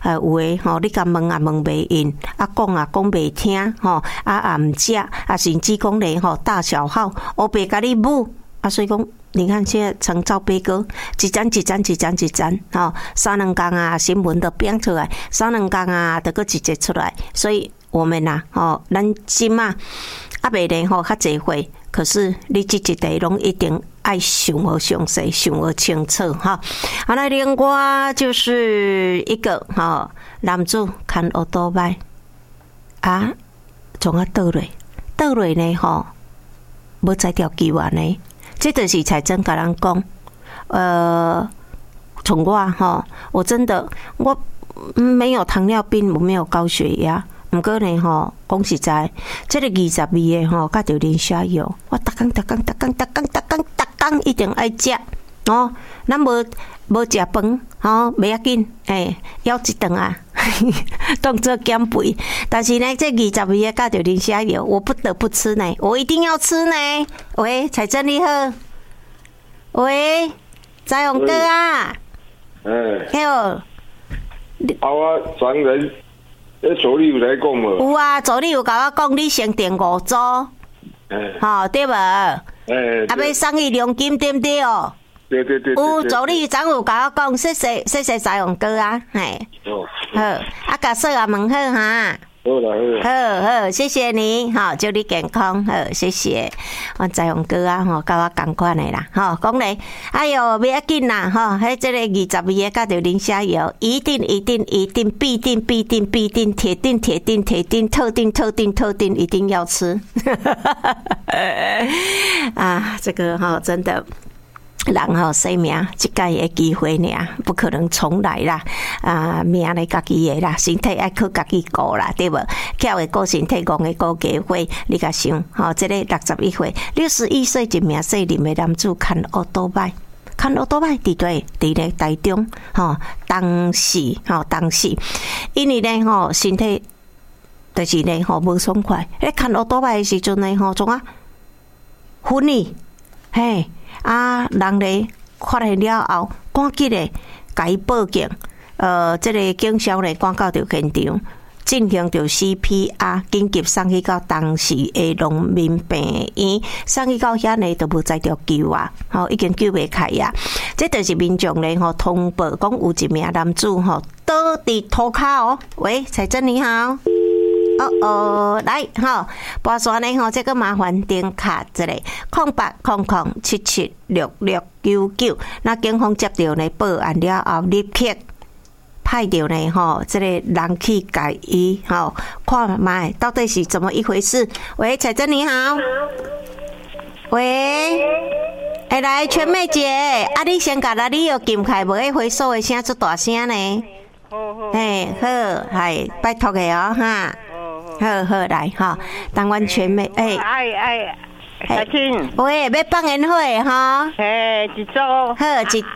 有诶吼，你甲问啊问袂应，啊讲啊讲袂听吼，啊毋食，啊甚至讲咧吼大小号，我别甲你母啊，所以讲。你看，现在成罩杯歌，一盏吼，3两天啊，新闻都编出来，3两天啊，得个一节出来，所以我们呐，吼，咱今啊，未咧吼较济会，可是你这一题拢一定爱想好详细，想好清楚哈。好，来另外就是一个哈，男主看奥多麦啊，从啊倒落呢吼，无再条救完呢。这就是彩珍跟人讲，从我哈，我真的我没有糖尿病，我没有高血压，不过呢哈，讲实在，这个22个哈，甲着磷虾油，我逐工一定爱食哦。咱无食饭吼，袂要紧，要一顿啊，当做减肥。但是呢，这22个甲着磷虾油，我不得不吃呢，我一定要吃呢。喂，彩珍你好，喂，彩虹哥啊，嘿， 我专人，助理有来讲无？ 有啊，助理有甲我讲，你先订5组，吼对无？啊，要送伊良金对不对哦？ 对。 有助理昨有甲我讲，谢谢彩虹哥啊，嘿，好，啊，甲说啊问好哈。好，谢谢你，好，祝你健康，好，谢谢。我彩虹哥啊，吼，甲我同款的啦，吼，讲咧，哎哟，袂要紧啦，吼，迄这个22个甲着磷虾油，一定，必定，铁定，特定，一定要吃。啊，这个哈，真的。人吼生命一届的机会尔，不可能重来啦。啊，命咧家己的啦，身体爱靠家己顾啦，对无？巧的顾身体，戆的顾家伙。你甲想，吼，这个61岁，61岁一名细龄的男子看奥多麦，伫咧台中，吼，当时，因为咧吼身体，就是咧吼无爽快。咧看奥多麦的时阵咧吼，从啊昏去，嘿。啊，人咧发现了后，赶紧咧，甲伊报警。这个警消咧赶到着现场，进行着 CPR， 紧急送去到当时的农民病院，送去到遐呢都无再着救啊，吼，已经救袂开啊。这就是民众咧吼通报讲有一名男子吼倒伫涂骹哦。喂，彩珍你好。来吼，拨线呢吼，这个麻烦点卡这里0800776699。那警方接到呢报案了后，立刻派到呢吼，这个人去解伊吼，看卖到底是怎么一回事。喂，彩珍你好。喂，来全妹姐，啊，你先甲你有禁开，无回收的声出大声呢。好，系拜托的哦哈。好来哈，当阮全妹小青， 喂，要放烟火哈？ 一组， 好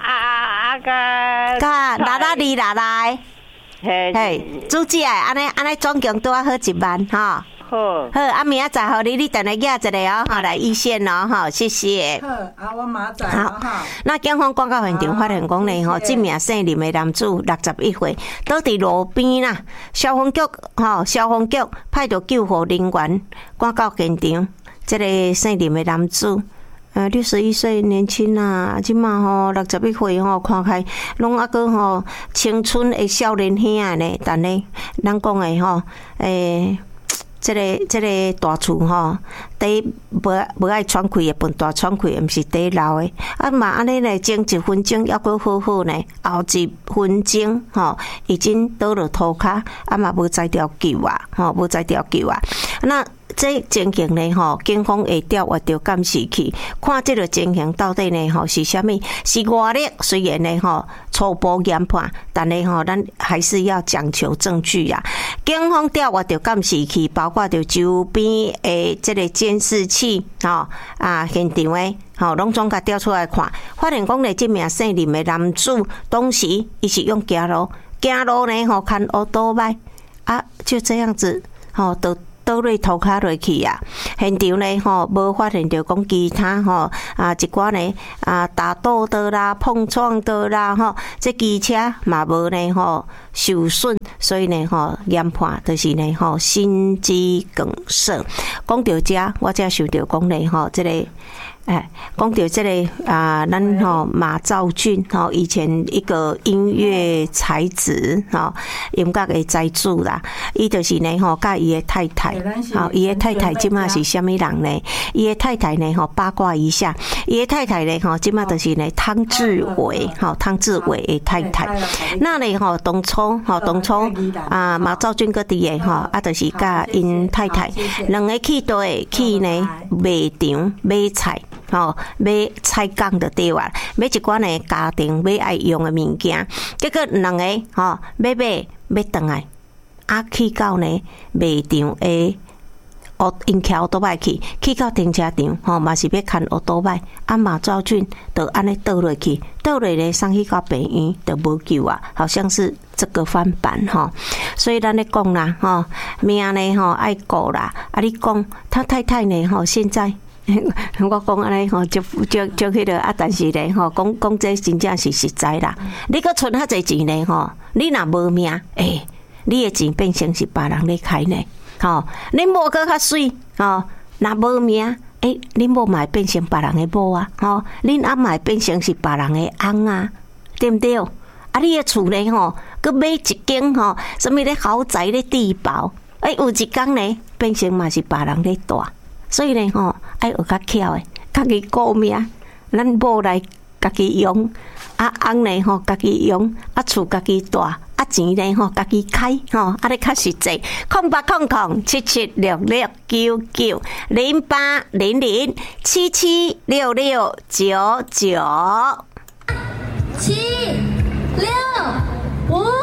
个来，嘿，主旨安尼总共多好1万哈。好，啊，明仔载互你等下寄一个哦，好来一线哦，好，谢谢。 好，我马仔好。 那警方赶到现场发现讲呢，吼，这名姓林的男子61岁，倒伫路边啦。消防局派到救护人员赶到现场，这个姓林的男子。61岁年轻啊，即马吼61岁吼，看起拢还阁吼青春的少年兄呢，但呢，咱讲的吼，这个大厝吼，第无爱喘气的笨大喘气的，毋是第老的。啊嘛，安尼呢，前1分钟还阁好呢，后1分钟吼，已经倒落涂骹，啊嘛无再调救啊，吼无再调救啊。那这情形呢，吼，警方会调阅到监视器，看这个情形到底呢，吼是虾米？是外力？虽然呢，吼初步研判，但呢，吼咱还是要讲求证据呀。警方调阅到监视器，包括着周边的这个监视器，吼现场的，吼拢总甲调出来看，发现讲呢，这名姓林的男子当时伊是用走路呢，吼看奥多麦啊，就这样子，吼都。倒落涂骹落去啊！现场呢，吼无发现着讲其他吼一寡呢打斗的啦、碰撞的啦，吼这机车嘛无呢吼受损，所以呢研判就是呢心肌梗塞。讲到这，我才想到讲呢这个。讲到这个咱马兆骏以前一个音乐才子音乐的才子啦，伊就是呢甲伊的太太伊的太太即马是虾米人呢？伊的太太呢八卦一下，伊的太太呢即马就是呢汤志伟的太太。那呢当初马兆骏个伫的就是甲因太太两个去倒去呢卖场买菜。买菜缸的对话，买一寡呢家庭买爱用的物件，结果两个买转来，去到呢卖场的因骑奥多摆去到停车场，嘛是要看奥多摆，马兆骏就安尼倒落去，呢送去到病院就无救啊，好像是这个翻版所以咱咧讲啦命呢爱顾啦，你讲他太太呢现在。我讲安尼就迄个但是咧讲这真正是实在啦。你搁存遐侪钱咧你若无命你的钱变成是别人咧开呢恁某搁较水若无命恁某嘛变成别人的某啊恁阿嘛变成是别人的翁啊，对不对？你的厝咧搁买一间什么咧豪宅咧地堡有一天呢变成嘛是别人咧住。所以呢爱学较巧诶，家己顾命，咱某来家己用，翁呢家己用，厝家己住，钱呢家己开你较实际。 0800776699。765